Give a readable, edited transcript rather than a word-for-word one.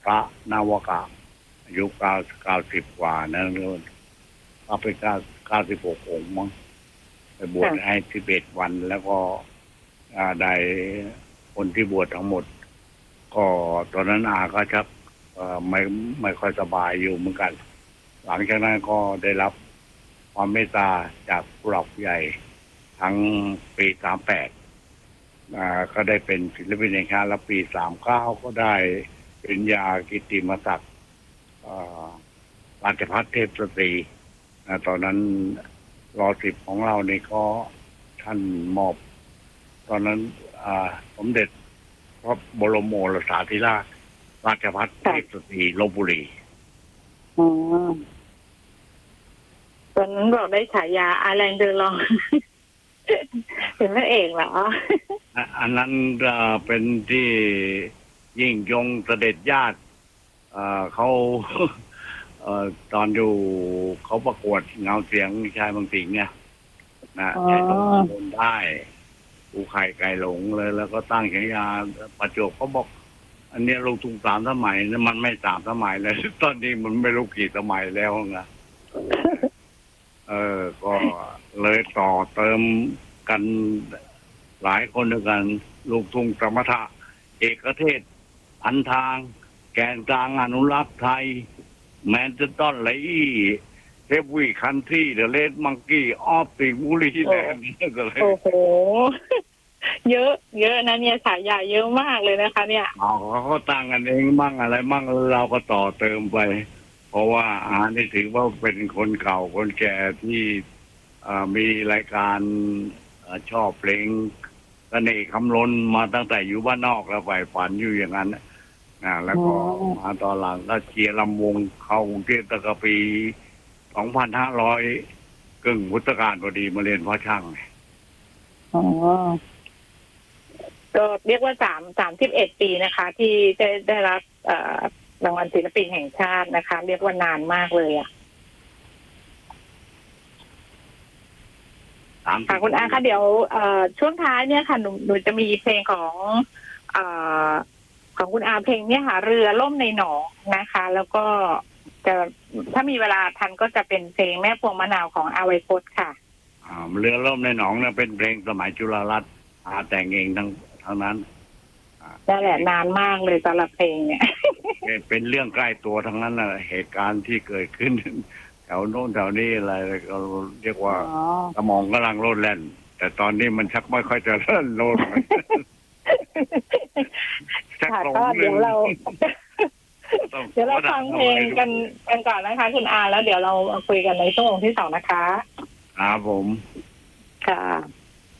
พระนวกะอายุ90กว่านะเอาไป96องค์มั้งไปบวชให้11 วันแล้วก็ได้คนที่บวชทั้งหมดก็ตอนนั้นอาก็ชักไม่ค่อยสบายอยู่เหมือนกันหลังจากนั้นก็ได้รับความเมตตาจากผู้หลักผู้ใหญ่ทั้งปี38ก็ได้เป็นศิลปินแห่งชาติและปี39ก็ได้ปริญญากิตติมศักดิ์ราชภัฏเทพสตรีตอนนั้นร.10ของเรานี่ก็ท่านมอบตอนนั้นสมเด็จพระบรมโอรสาธิราชราชภัฏเทพสตรีลพบุรีตอนนั้นบอกได้ฉายาอาแรงเดินลองเป็นพระเอกเหรออันนั้นเป็นที่ยิ่งยงเสด็จญาติเขาตอนอยู่เขาประกวดเงาเสียงชายบางสิงห์เนี่ยนะใช้ตัวบนได้อูไข่ไก่หลงเลยแล้วก็ตั้งฉายาประจวบเขาบอกอันนี้ลูกทุ่ง3 สมัยนะมันไม่3 สมัยเลยตอนนี้มันไม่รู้กี่สมัยแล้วนะก็เลยต่อเติมกันหลายคนด้วยกันลูกทุ่งสมถะเอกเทศอันทางแกนกลางอนุรักษ์ไทยแมนเชสเตอร์ไลเทปวีคันที่เดอะเลดมังกี้ออฟติบุรีแลนด์ก็เลยโอ้โหเยอะนะเนี่ยฉายาเยอะมากเลยนะคะเนี่ยเขาตั้งกันเองมั่งอะไรมั่งเราก็ต่อเติมไปเพราะว่านี่ถือว่าเป็นคนเก่าคนแก่ที่มีรายการชอบเพลงเสน่ห์คำล้นมาตั้งแต่อยู่บ้านนอกแล้วไปฝันอยู่อย่างนั้นแล้วก็มาตอนหลังก็เชียร์ลำวงเข้ากรุงเทพตั้งแต่ปี2500กึ่งพุทธกาลพอดีมาเรียนพ่อช่างก็เรียกว่า31 ปีนะคะที่ได้รับรางวัลศิลปินแห่งชาตินะคะเรียกว่านานมากเลยอ่ะค่ะคุณอาคะเดี๋ยวช่วงท้ายเนี่ยค่ะหนูจะมีเพลงของคุณอาเพลงเนี่ยค่ะเรือล่มในหนองนะคะแล้วก็จะถ้ามีเวลาทันก็จะเป็นเพลงแม่พวงมะนาวของอาไวพจน์ค่ะเรือล่มในหนองเนี่ยเป็นเพลงสมัยจุฬารัตน์แต่งเองทั้งนั้นนั่นแหละนานมากเลยสำหรับเพลงเนี่ยเป็นเรื่องใกล้ตัวทั้งนั้นนะเหตุการณ์ที่เกิดขึ้นแถวโน้นแถวนี้อะไรก็เรียกว่าสมองกำลังโลดแล่นแต่ตอนนี้มันชักไม่ค่อยจะโลดชักลงเดี๋ยวเราฟังเพลงกันก่อนนะคะคุณอาแล้วเดี๋ยวเราคุยกันในช่วงที่2นะคะครับผมค่ะ